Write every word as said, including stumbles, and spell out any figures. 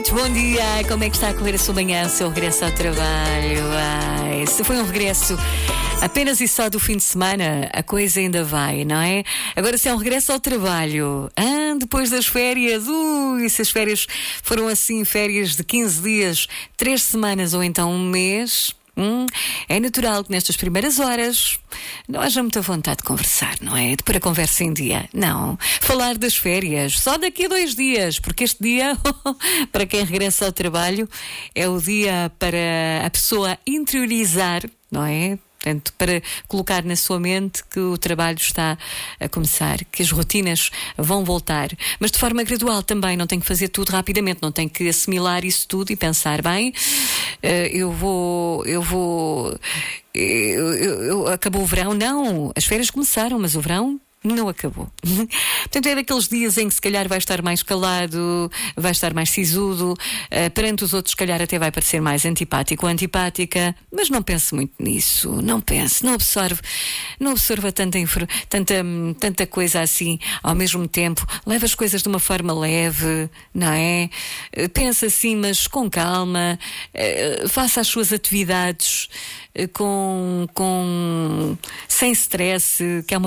Bom dia, como é que está a correr a sua manhã, o seu regresso ao trabalho? Ai, se foi um regresso apenas e só do fim de semana, a coisa ainda vai, não é? Agora, se é um regresso ao trabalho, ah, depois das férias, ui, se as férias foram assim, férias de quinze dias, três semanas ou então um mês... Hum, é natural que nestas primeiras horas não haja muita vontade de conversar, não é? De pôr a conversa em dia. Não. Falar das férias só daqui a dois dias, porque este dia, para quem regressa ao trabalho, é o dia para a pessoa interiorizar, não é? Portanto, para colocar na sua mente que o trabalho está a começar, que as rotinas vão voltar, mas de forma gradual também, não tem que fazer tudo rapidamente, não tem que assimilar isso tudo e pensar, bem, eu vou, eu vou, eu, eu, eu, acabou o verão, não, as férias começaram, mas o verão não acabou. Portanto, é daqueles dias em que se calhar vai estar mais calado, vai estar mais sisudo, uh, perante os outros se calhar até vai parecer mais antipático ou antipática, mas não pense muito nisso, não pense, não absorve, não absorva tanta, tanta, tanta coisa assim ao mesmo tempo, leva as coisas de uma forma leve, não é? Uh, pensa assim, mas com calma, uh, faça as suas atividades uh, com, com, sem stress, que é uma